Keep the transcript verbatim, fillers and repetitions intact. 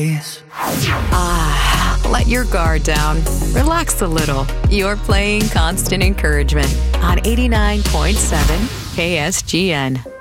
Ah, let your guard down. Relax a little. You're playing Constant Encouragement on eighty-nine point seven K S G N.